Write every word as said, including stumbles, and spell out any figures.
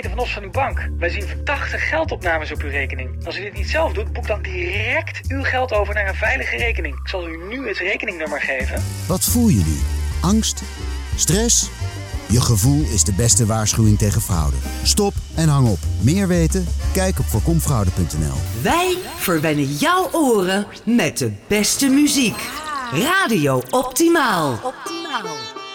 Van Os van uw bank. Wij zien verdachte geldopnames op uw rekening. Als u dit niet zelf doet, boek dan direct uw geld over naar een veilige rekening. Ik zal u nu het rekeningnummer geven. Wat voel je nu? Angst? Stress? Je gevoel is de beste waarschuwing tegen fraude. Stop en hang op. Meer weten? Kijk op voorkomfraude punt n l. Wij verwennen jouw oren met de beste muziek. Radio Optimaal. Optimaal.